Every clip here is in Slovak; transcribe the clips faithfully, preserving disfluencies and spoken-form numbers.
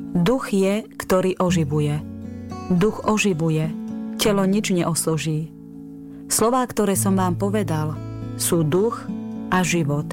Duch je, ktorý oživuje. Duch oživuje, telo nič neosoží. Slová, ktoré som vám povedal, sú duch a život.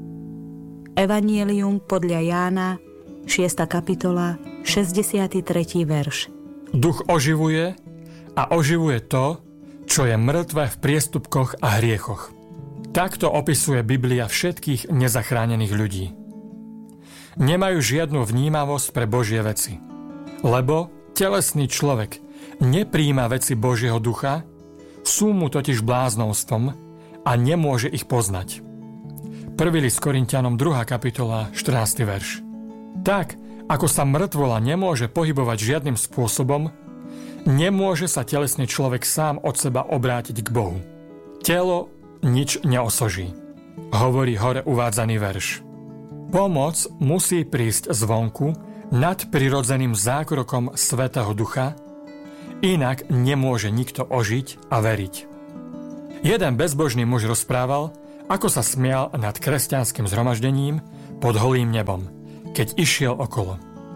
Evangelium podľa Jána, šiesta kapitola, šesťdesiaty tretí verš. Duch oživuje a oživuje to, čo je mŕtve v priestupkoch a hriechoch. Takto opisuje Biblia všetkých nezachránených ľudí. Nemajú žiadnu vnímavosť pre Božie veci, lebo telesný človek nepríjma veci Božieho ducha, sú mu totiž bláznovstvom a nemôže ich poznať. prvý list Korinťanom druhá kapitola, štrnásty verš. Tak, ako sa mŕtvola nemôže pohybovať žiadnym spôsobom, nemôže sa telesný človek sám od seba obrátiť k Bohu. Telo nič neosoží, hovorí hore uvádzaný verš. Pomoc musí prísť zvonku nad prirodzeným zákrokom Svätého Ducha, inak nemôže nikto ožiť a veriť. Jeden bezbožný muž rozprával, ako sa smial nad kresťanským zhromaždením pod holým nebom, keď išiel okolo.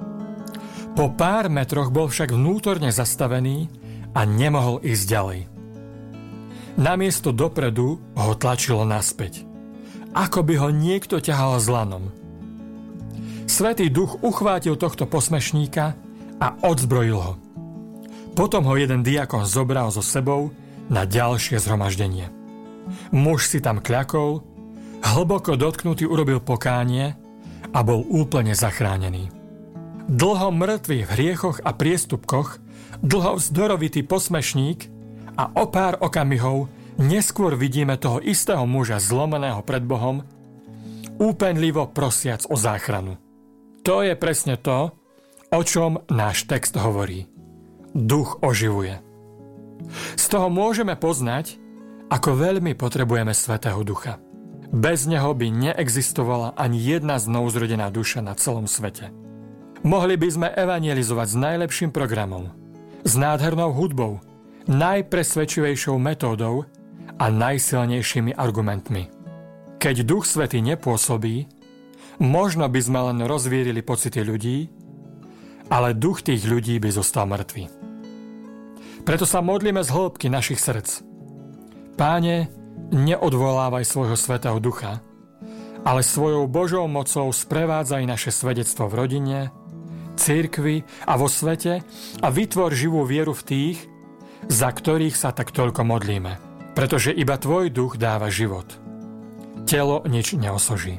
Po pár metroch bol však vnútorne zastavený a nemohol ísť ďalej. Namiesto dopredu ho tlačilo naspäť, ako by ho niekto ťahal zlanom. Svätý Duch uchvátil tohto posmešníka a odzbrojil ho. Potom ho jeden diakon zobral so sebou na ďalšie zhromaždenie. Muž si tam kľakol, hlboko dotknutý urobil pokánie a bol úplne zachránený. Dlho mŕtvy v hriechoch a priestupkoch, dlho vzdorovitý posmešník a o pár okamihov neskôr vidíme toho istého muža zlomeného pred Bohom, úpenlivo prosiac o záchranu. To je presne to, o čom náš text hovorí. Duch oživuje. Z toho môžeme poznať, ako veľmi potrebujeme Svätého Ducha. Bez neho by neexistovala ani jedna znovuzrodená duša na celom svete. Mohli by sme evangelizovať s najlepším programom, s nádhernou hudbou, najpresvedčivejšou metódou a najsilnejšími argumentmi. Keď Duch Svätý nepôsobí, možno by sme len rozvírili pocity ľudí, ale duch tých ľudí by zostal mŕtvy. Preto sa modlíme z hĺbky našich srdc. Páne, neodvolávaj svojho Svätého Ducha, ale svojou Božou mocou sprevádzaj naše svedectvo v rodine, cirkvi a vo svete a vytvor živú vieru v tých, za ktorých sa tak toľko modlíme. Pretože iba tvoj duch dáva život. Telo nič neosoží.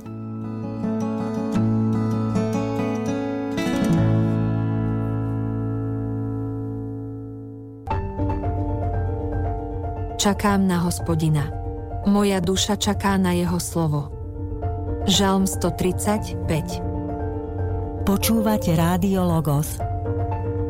Čakám na Hospodina. Moja duša čaká na jeho slovo. Žalm stotridsaťpäť. Počúvate Rádio Logos,